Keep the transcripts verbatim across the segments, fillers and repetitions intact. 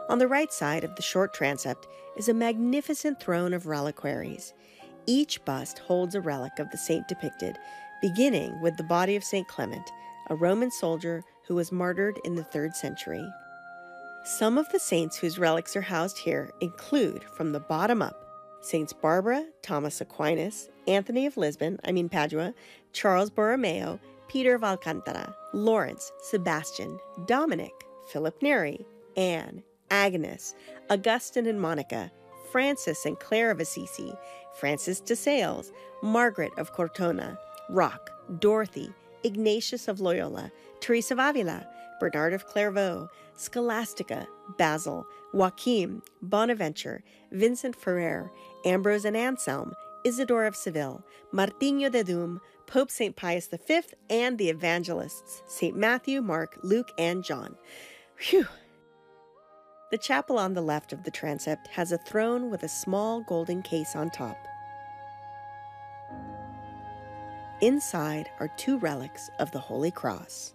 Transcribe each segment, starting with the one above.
On the right side of the short transept is a magnificent throne of reliquaries. Each bust holds a relic of the saint depicted, beginning with the body of Saint Clement, a Roman soldier who was martyred in the third century. Some of the saints whose relics are housed here include, from the bottom up, Saints Barbara, Thomas Aquinas, Anthony of Lisbon, I mean Padua, Charles Borromeo, Peter of Alcantara, Lawrence, Sebastian, Dominic, Philip Neri, Anne, Agnes, Augustine and Monica, Francis and Clare of Assisi, Francis de Sales, Margaret of Cortona, Roque, Dorothy, Ignatius of Loyola, Teresa of Avila, Bernard of Clairvaux, Scholastica, Basil, Joachim, Bonaventure, Vincent Ferrer, Ambrose and Anselm, Isidore of Seville, Martinho de Doom, Pope Saint Pius the Fifth, and the evangelists, Saint Matthew, Mark, Luke, and John. Phew! The chapel on the left of the transept has a throne with a small golden case on top. Inside are two relics of the Holy Cross.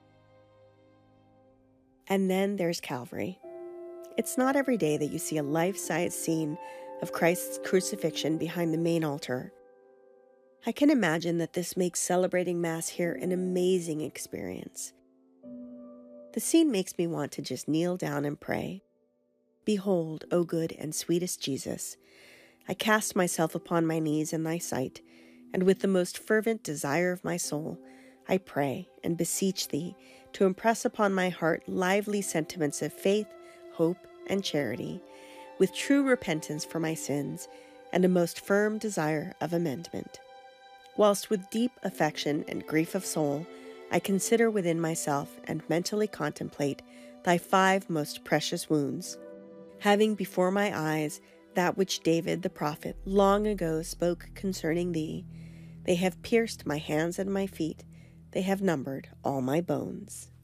And then there's Calvary. It's not every day that you see a life-size scene of Christ's crucifixion behind the main altar. I can imagine that this makes celebrating Mass here an amazing experience. The scene makes me want to just kneel down and pray. Behold, O good and sweetest Jesus, I cast myself upon my knees in thy sight, and with the most fervent desire of my soul, I pray and beseech thee to impress upon my heart lively sentiments of faith, hope, and charity, with true repentance for my sins and a most firm desire of amendment. Whilst with deep affection and grief of soul, I consider within myself and mentally contemplate thy five most precious wounds, having before my eyes that which David the prophet long ago spoke concerning thee. They have pierced my hands and my feet, they have numbered all my bones.